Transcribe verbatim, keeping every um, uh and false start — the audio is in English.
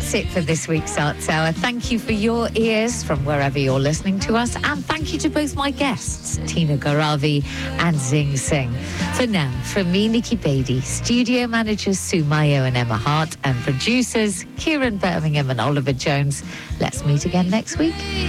that's it for this week's Arts Hour. Thank you for your ears from wherever you're listening to us, and thank you to both my guests, Tina Garavi and Zing Singh. For now, from me, Nikki Beattie, studio managers Sue Mayo and Emma Hart, and producers Kieran Birmingham and Oliver Jones, let's meet again next week.